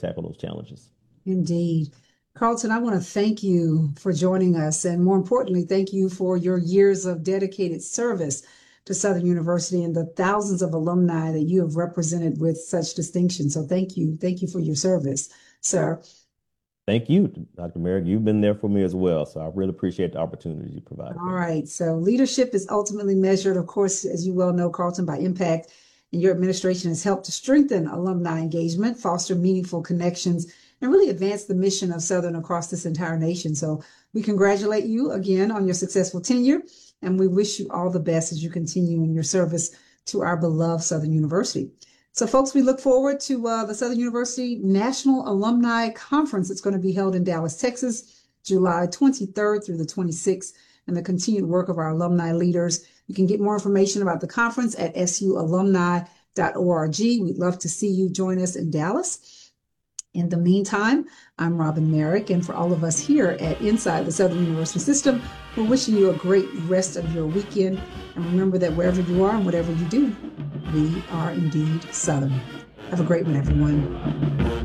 tackle those challenges. Indeed. Carlton, I want to thank you for joining us. And more importantly, thank you for your years of dedicated service to Southern University and the thousands of alumni that you have represented with such distinction. So thank you. Thank you for your service, sir. Thank you, Dr. Merrick. You've been there for me as well. So I really appreciate the opportunity you provided. All right. So leadership is ultimately measured, of course, as you well know, Carlton, by impact. And your administration has helped to strengthen alumni engagement, foster meaningful connections, and really advance the mission of Southern across this entire nation. So we congratulate you again on your successful tenure, and we wish you all the best as you continue in your service to our beloved Southern University. So, folks, we look forward to the Southern University National Alumni Conference. It's going to be held in Dallas, Texas, July 23rd through the 26th, and the continued work of our alumni leaders. You can get more information about the conference at sualumni.org. We'd love to see you join us in Dallas. In the meantime, I'm Robin Merrick, and for all of us here at Inside the Southern University System, we're wishing you a great rest of your weekend. And remember that wherever you are and whatever you do, we are indeed Southern. Have a great one, everyone.